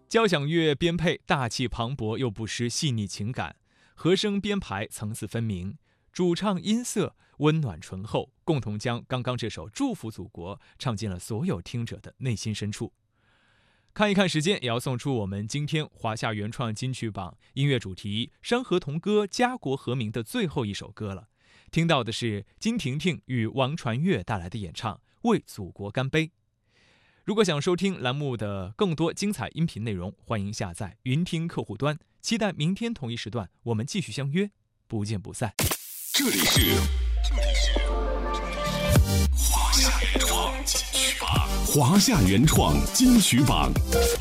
交响乐编配大气磅礴又不失细腻情感，和声编排层次分明，主唱音色温暖醇厚，共同将刚刚这首《祝福祖国》唱进了所有听者的内心深处。看一看时间，也要送出我们今天华夏原创金曲榜音乐主题《山河同歌家国和鸣》的最后一首歌了。听到的是金婷婷与王传岳带来的演唱《为祖国干杯》。如果想收听栏目的更多精彩音频内容，欢迎下载云听客户端。期待明天同一时段我们继续相约，不见不散。 这里是华夏原创金曲榜，华夏原创金曲榜。